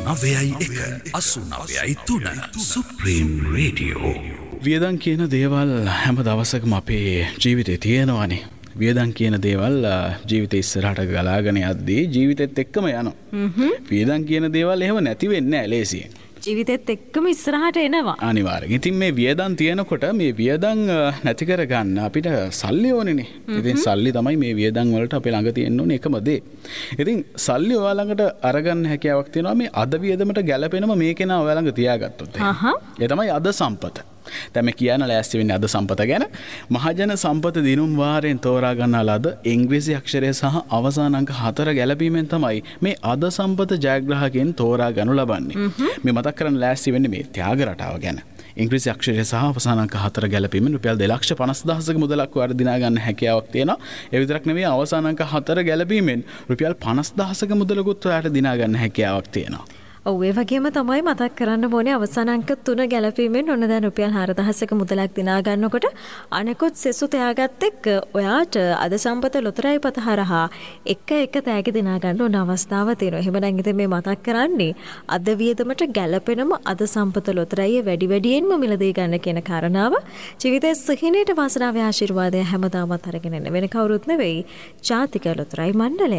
89.1 89.3 supreme radio. වියදම් කියන දේවල් හැම දවසකම අපේ ජීවිතේ තියෙනවානේ. වියදම් කියන දේවල් ජීවිතේ ඉස්සරහට ගලාගෙන යද්දී ජීවිතෙත් එක්කම යනවා. වියදම් කියන දේවල් එහෙම නැති වෙන්නේ නැහැ ලේසියෙන්. ජීවිතෙත් එක්කම ඉස්සරහට එනවා. අනිවාර්යෙන්. ඉතින් මේ වියදම් තියෙනකොට මේ වියදම් නැති කර ගන්න අපිට සල්ලි ඕනේනේ. ඉතින් සල්ලි තමයි මේ වියදම් වලට අපේ ළඟ තියෙන්න ඕනේ එකම දේ. ඉතින් සල්ලි ඔයා ළඟට අරගන්න හැකියාවක් තියෙනවා මේ අද වියදමට ගැළපෙනම මේකේ නා ඔයා ළඟ තියාගත්තොත්. ඒ තමයි අද සම්පත. දැන් මේ කියන ලෑස්ති වෙන්නේ අද සම්පත ගැන. මහජන සම්පත දිනුම් වාරයෙන් තෝරා ගන්නා ලද ඉංග්‍රීසි අක්ෂරය සහ අවසාන අංක 4 ගැළපීමෙන් තමයි මේ අද සම්පත ජයග්‍රාහකයන් තෝරා ගනු ලබන්නේ. මේ මතක් කරන්න ලෑස්ති වෙන්නේ මේ ත්‍යාග රටාව ගැන. ඉංග්‍රීසි අක්ෂරය සහ අවසාන අංක 4 ගැළපීමෙන් රුපියල් 2,50,000ක මුදලක් ඔයාලට දිනා ගන්න හැකියාවක් තියෙනවා. ඒ විතරක් නෙවෙයි අවසාන අංක 4 ගැළපීමෙන් රුපියල් 50,000ක මුදලකුත් ඔයාලට දිනා ගන්න හැකියාවක් තියෙනවා. ඔව් ඒ වගේම තමයි මතක් කරන්න ඕනේ අවසාන අංක 3 ගැලපීමෙන් ඔන්න දැන් රුපියල් 4,000ක මුදලක් දිනා ගන්නකොට අනෙකුත් සෙසු තෑගත් එක්ක ඔයාට අද සම්පත ලොතරැයි පත හරහා එක තෑගි දිනා ගන්න ඕන අවස්ථාව තියෙනවා. එහෙමනම් ඉතින් මේ මතක් කරන්නේ අද වියදමට ගැලපෙනම අද සම්පත ලොතරැයි වැඩි වැඩියෙන්ම මිලදී ගන්න කියන කාරණාව ජීවිතයේ සිහිනේට වාසනාවේ ආශිර්වාදය හැමදාමත් අරගෙන එන්න වෙන කවුරුත් නෙවෙයි ජාතික ලොතරැයි මණ්ඩලය.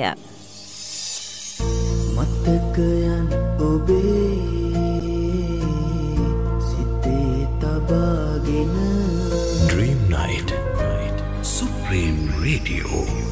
මතකයන් ඔබේ සිතේ තබාගෙන Dream Night Supreme Radio